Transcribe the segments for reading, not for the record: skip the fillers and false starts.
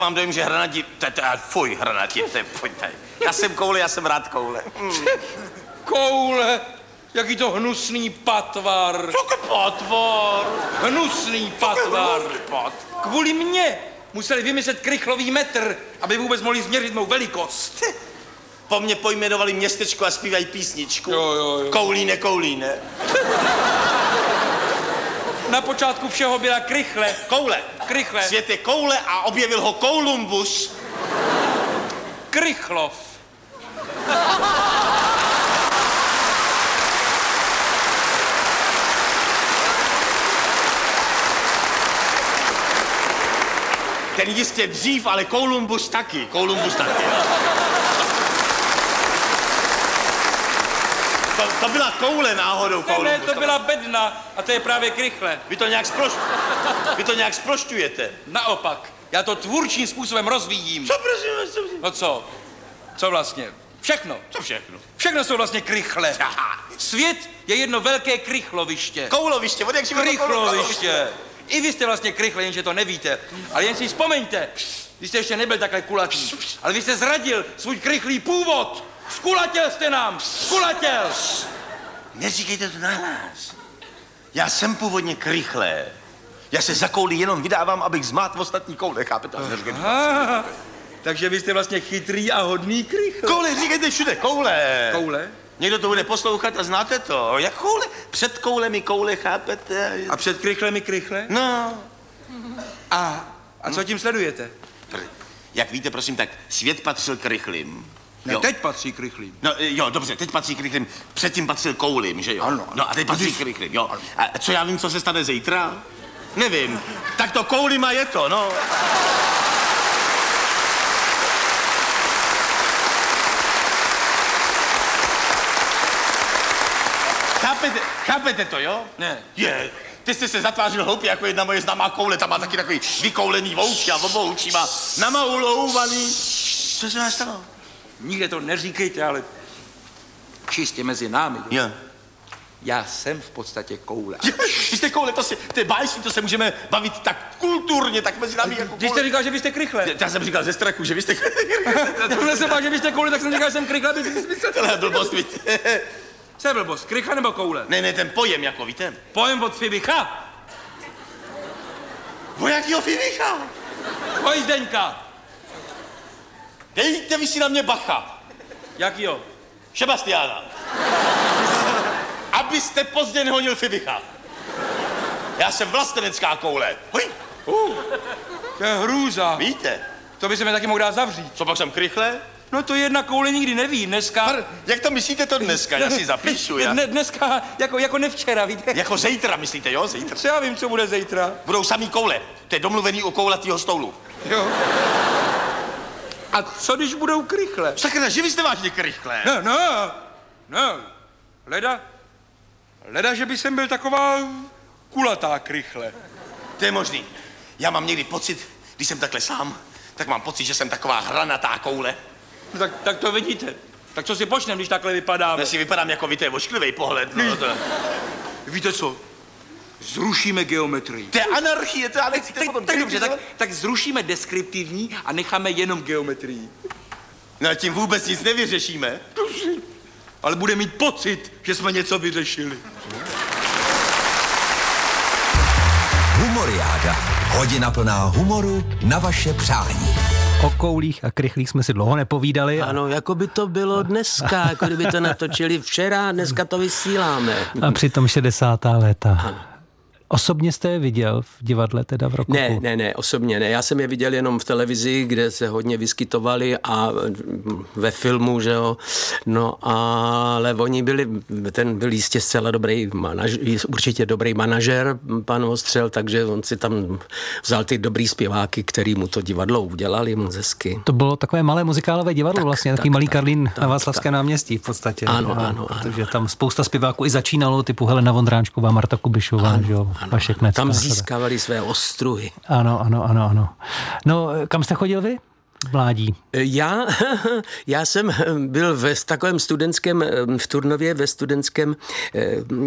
Mám dojem, že hranati... Fuj, hranati, pojď tady. Já jsem koule, já jsem rád koule. Koule? Jaký to hnusný patvar. Co to patvar? Hnusný patvar. Kvůli mně museli vymyslet krychlový metr, aby vůbec mohli změřit mou velikost. Po mně pojmenovali městečko a zpívají písničku. Jo. Koulíne, koulíne. Na počátku všeho byla krychle. Koule. Krychle. Svět je koule a objevil ho Kolumbus. Krychlov. Ten jistě dřív, ale Kolumbus taky. To byla koule náhodou, Kolumbus. Ne, to byla bedna a to je právě krychle. Vy to nějak zprošťujete. Naopak, já to tvůrčím způsobem rozvíjím. Co prosím? No co? Co vlastně? Všechno. Co všechno? Všechno jsou vlastně krychle. Svět je jedno velké krychloviště. Kouloviště, od jak si Krychloviště. I vy jste vlastně krychle, jenže to nevíte. Ale jen si vzpomeňte, vy jste ještě nebyl takhle kulatý, ale vy jste zradil svůj krychlý původ. Skulatěl jste nám, skulatěl. Neříkejte to nahlas. Já jsem původně krychlé. Já se za kouli jenom vydávám, abych zmátl ostatní koule, chápete? Takže vy jste vlastně chytrý a hodný krychle. Koule, říkejte všude, koule. Koule? Někdo to bude poslouchat a znáte to. Jak koule? Před koulemi koule, chápete? A před krychlemi krychle? No. A co tím sledujete? Jak víte, prosím, tak svět patřil k rychlým. Ne, teď patří k rychlým. No jo, dobře, teď patří k rychlým. Předtím patřil koulím, že jo? Ano. No a teď patří k rychlým, jo. A co já vím, co se stane zítra? Nevím. Tak to koulima je to, no. Chápete to, jo? Ne. Ty jste se zatvářil hloupě jako jedna moje známá koule, tam má taky takový vykoulený vouchy a obou má namaulouvaný. Co se nás stalo? Nikde to neříkejte, ale čistě mezi námi. Jo. Já jsem v podstatě koule. Vy jste koule, to je báječný, to se můžeme bavit tak kulturně, tak mezi námi jako Když jste říkal, že vy jste krychle. Já jsem říkal ze strachu, že vy jste... Já jsem bál, že vy jste koule, tak jsem říkal, že jsem krychle, aby si myslel. Tohle je blbost, víte. Co je blbost, krychle nebo koule? Ne, ten pojem, jako víte. Pojem od Fibicha. O jakýho Fibicha? Oj, Zdeňka. Dejte vy si na mě bacha. Jakýho? Sebastiána. Abyste pozdě nehonil Fibicha. Já jsem vlastenecká koule. Hoj. To je hrůza. Víte? To by se mi taky mohl dát zavřít. Co pak jsem krychle? No to jedna koule nikdy neví, dneska... Jak to myslíte to dneska? Já si zapíšu, já. Dneska, jako nevčera, víte? Jako zítra, myslíte, jo? Zítra. Co já vím, co bude zítra. Budou samý koule. To je domluvený u koulatýho stolu. Jo. A co když budou krychle? Sakra, že vy jste vážně krychle. No. Leda, že by jsem byl taková kulatá krychle. To je možný. Já mám někdy pocit, když jsem takhle sám, tak mám pocit, že jsem taková hranatá koule. No, tak to vidíte. Tak co si počnem, když takhle vypadám? Já si vypadám jako vy, to je ošklivý pohled. No, to... Víte co? Zrušíme geometrii. To je anarchie, to já nechci. Tak dobře, tak zrušíme deskriptivní a necháme jenom geometrii. No a tím vůbec nic nevyřešíme. Ale bude mít pocit, že jsme něco vyřešili. Humoriáda. Hodina plná humoru na vaše přání. O koulích a krychlích jsme si dlouho nepovídali. Ano, jako by to bylo dneska, jako kdyby to natočili včera, dneska to vysíláme. A přitom 60. léta. Ano. Osobně jste je viděl v divadle teda v Rokoku? Ne, osobně ne. Já jsem je viděl jenom v televizi, kde se hodně vyskytovali a ve filmu, že jo. No, ale oni ten byl jistě zcela dobrý určitě dobrý manažer, pan Ostřel, takže on si tam vzal ty dobrý zpěváky, který mu to divadlo udělali moc hezky. To bylo takové malé muzikálové divadlo vlastně, takový malý Karlín na Václavském náměstí v podstatě. Ano. Protože tam spousta zpěváků i začínalo, typu Helena Vondráčková, Marta Kubišová, že jo. Vašek Necka. Tam získávali své ostruhy. Ano. No, kam jste chodil vy? Mládí. Já jsem byl v Turnově ve studentském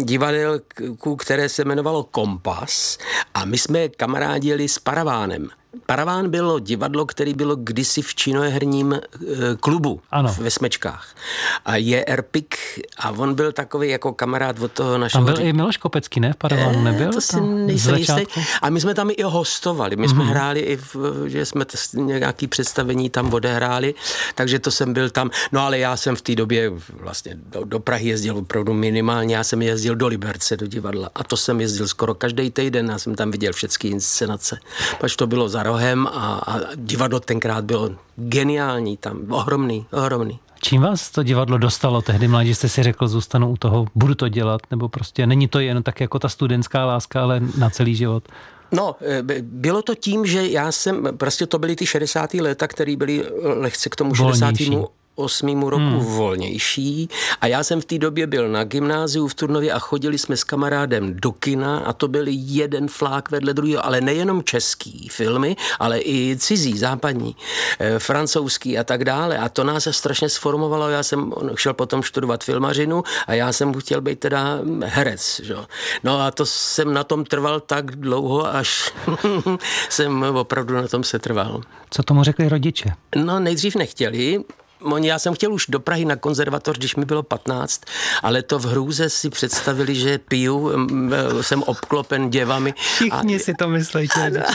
divadelku, které se jmenovalo Kompas a my jsme kamarádili s Paravánem. Paraván bylo divadlo, které bylo kdysi v činoherním klubu ve Smečkách. A J.R. Pik, a on byl takový jako kamarád od toho našeho... Tam byl i Miloš Kopecký, ne? V Paravánu nebyl? To si nejsem jistý. A my jsme tam i hostovali. My jsme hráli i, že jsme nějaký představení tam odehráli, takže to jsem byl tam. No ale já jsem v té době vlastně do Prahy jezdil opravdu minimálně. Já jsem jezdil do Liberce, do divadla. A to jsem jezdil skoro každý týden. Já jsem tam viděl všechny inscenace. Pač to bylo za rohem a divadlo tenkrát bylo geniální tam. Ohromný. Čím vás to divadlo dostalo tehdy, mladí, jste si řekl, zůstanu u toho, budu to dělat, nebo prostě není to jen tak jako ta studentská láska, ale na celý život? No, bylo to tím, že já jsem, prostě to byly ty 60. léta, které byly lehce k tomu 68. roku volnější a já jsem v té době byl na gymnáziu v Turnově a chodili jsme s kamarádem do kina a to byl jeden flák vedle druhého, ale nejenom český filmy, ale i cizí, západní, francouzský a tak dále a to nás strašně sformovalo. Já jsem šel potom studovat filmařinu a já jsem chtěl být teda herec. Že? No a to jsem na tom trval tak dlouho, až jsem opravdu na tom se trval. Co tomu řekli rodiče? No, nejdřív nechtěli. Já jsem chtěl už do Prahy na konzervatoř, když mi bylo 15, ale to v hrůze si představili, že piju, jsem obklopen děvami. Všichni si to myslí.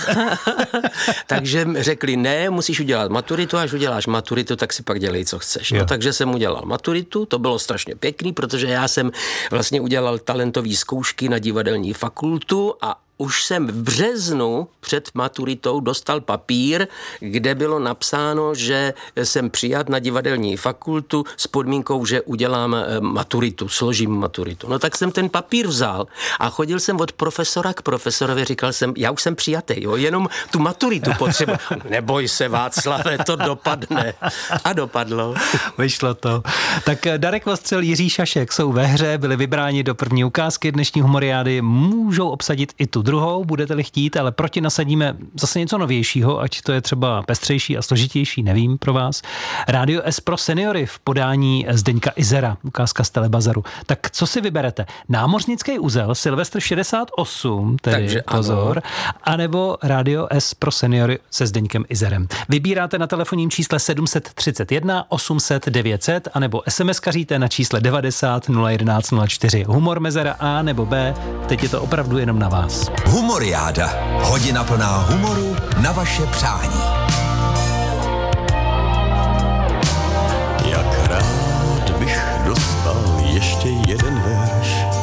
Takže řekli, ne, musíš udělat maturitu, až uděláš maturitu, tak si pak dělej, co chceš. No, takže jsem udělal maturitu, to bylo strašně pěkný, protože já jsem vlastně udělal talentové zkoušky na divadelní fakultu a už jsem v březnu před maturitou dostal papír, kde bylo napsáno, že jsem přijat na divadelní fakultu s podmínkou, že udělám maturitu, složím maturitu. No tak jsem ten papír vzal a chodil jsem od profesora k profesorovi, říkal jsem, já už jsem přijatý, jo, jenom tu maturitu potřebuji. Neboj se, Václave, to dopadne. A dopadlo. Vyšlo to. Tak Darek Vostřel, Jiří Šašek jsou ve hře, byli vybráni do první ukázky dnešní humoriády, můžou obsadit i tu druhou, budete-li chtít, ale proti nasadíme zase něco novějšího, ať to je třeba pestřejší a složitější, nevím pro vás. Rádio S pro seniory v podání Zdeňka Izera, ukázka z Telebazaru. Tak co si vyberete? Námořnický uzel, Silvestr 68, tedy takže pozor, anebo Rádio S pro seniory se Zdeňkem Izerem. Vybíráte na telefonním čísle 731 800 900, anebo SMS-kaříte na čísle 90 011 04. Humor mezera A nebo B, teď je to opravdu jenom na vás. Humoriáda. Hodina plná humoru na vaše přání. Jak rád bych dostal ještě jeden verš